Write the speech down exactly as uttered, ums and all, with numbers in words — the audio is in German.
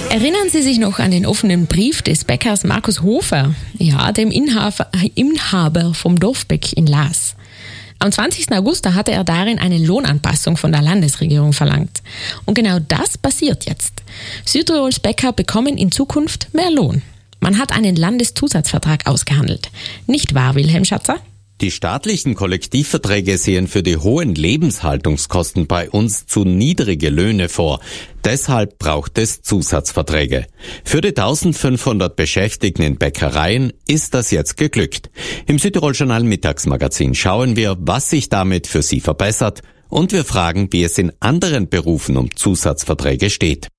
Erinnern Sie sich noch an den offenen Brief des Bäckers Markus Hofer, ja, dem Inhaber, Inhaber vom Dorfbäck in Laas. Am zwanzigsten August da hatte er darin eine Lohnanpassung von der Landesregierung verlangt. Und genau das passiert jetzt. Südtirols Bäcker bekommen in Zukunft mehr Lohn. Man hat einen Landeszusatzvertrag ausgehandelt. Nicht wahr, Wilhelm Schatzer? Die staatlichen Kollektivverträge sehen für die hohen Lebenshaltungskosten bei uns zu niedrige Löhne vor. Deshalb braucht es Zusatzverträge. Für die eintausendfünfhundert Beschäftigten in Bäckereien ist das jetzt geglückt. Im Südtirol-Journal Mittagsmagazin schauen wir, was sich damit für Sie verbessert, und wir fragen, wie es in anderen Berufen um Zusatzverträge steht.